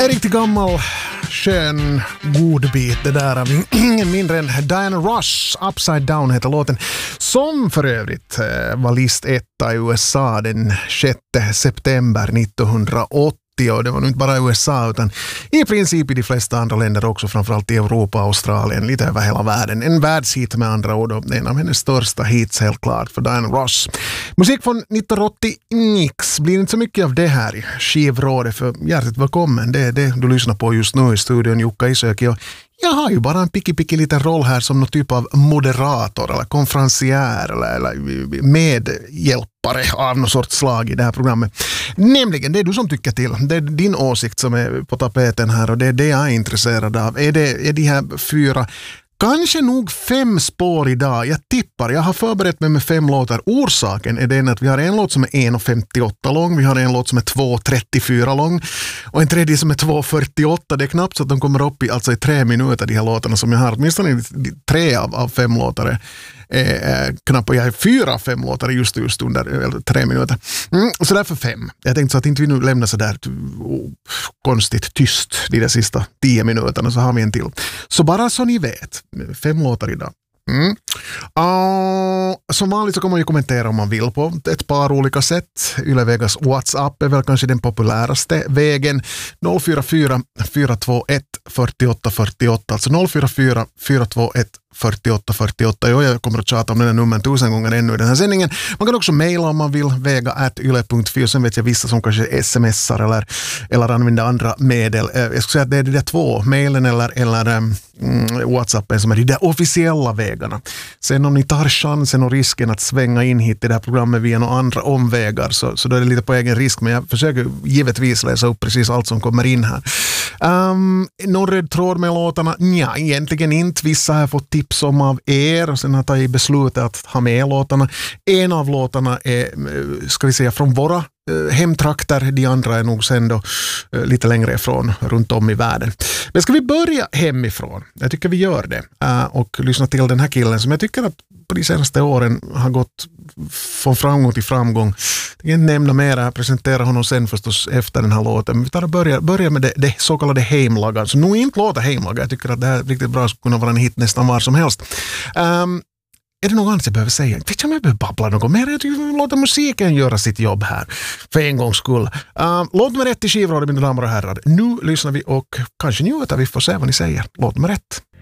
En riktigt gammal, skön, god bit. Det där av ingen mindre än Diana Ross. Upside Down heter låten. Som för övrigt var list 1 i USA den 6 september 1980. Och det var nog inte bara USA utan i princip i de flesta andra länder också, framförallt i Europa och Australien, lite över hela världen. En världshit med andra ord, och en av hennes största hits helt klart för Diana Ross. Musik från 1980 nix, blir inte så mycket av det här i skivrådet, för hjärtligt välkommen. Det är det du lyssnar på just nu i studion, Jukka Isöki, och jag har ju bara en picky liten roll här som någon typ av moderator eller konferencier eller medhjälpare av något sorts slag i det här programmet. Nämligen, det är du som tycker till. Det är din åsikt som är på tapeten här, och det är det jag är intresserad av. Är de här 4, kanske nog 5 spår idag. Jag tippar, jag har förberett mig med 5 låtar. Orsaken är den att vi har en låt som är 1,58 lång, vi har en låt som är 2,34 lång och en tredje som är 2,48. Det är knappt så att de kommer upp i 3 minuter, de här låtarna som jag har. Åtminstone 3 av 5 låtar knappt, och jag har 4 av 5 låtar just under 3 minuter. Så därför 5. Jag tänkte så att inte vi nu lämnar så där konstigt tyst de där sista 10 minuterna, så har vi en till. Så bara så ni vet, 5 låtar idag. Som vanligt så kan man ju kommentera om man vill på ett par olika sätt. Yle Vegas WhatsApp är väl kanske den populäraste vägen. 044 421 48 48, alltså 044 421 48 48. Jag kommer att tjata om den här numren 1000 gånger ännu i den här sändningen. Man kan också mejla om man vill, vega@yle.fi, och sen vet jag vissa som kanske smsar eller använder andra medel. Jag skulle säga att det är de där 2, mejlen eller WhatsAppen, som är de där officiella vägarna. Sen om ni tar chansen och risken att svänga in hit i det här programmet via några andra omvägar, så då är det lite på egen risk, men jag försöker givetvis läsa upp precis allt som kommer in här. Någon röd tråd med låtarna? Nja, egentligen inte. Vissa har fått tips om av er och sen har tagit beslutet att ha med låtarna. En av låtarna är, ska vi säga, från våra hemtrakter. De andra är nog sen då lite längre ifrån, runt om i världen. Men ska vi börja hemifrån? Jag tycker vi gör det. Och lyssna till den här killen som jag tycker att på de senaste åren har gått från framgång till framgång. Jag kan inte nämna mer, jag presenterar honom sen förstås efter den här låten. Men vi tar och börjar med det så kallade heimlagan. Så nog inte låta heimlaga. Jag tycker att det här är riktigt bra, skulle kunna vara en hit nästan var som helst. Är det något annat jag behöver säga? Vet jag om jag behöver babbla något mer? Jag tycker låta musiken göra sitt jobb här. För en gångs skull. Låt mig rätt i skivrådet, mina damer och herrar. Nu lyssnar vi och kanske njuter, vi får se vad ni säger. Låt mig rätt.